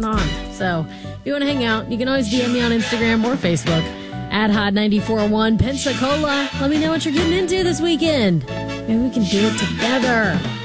going on. So if you want to hang out, you can always DM me on Instagram or Facebook at Hot941 Pensacola. Let me know what you're getting into this weekend. Maybe we can do it together.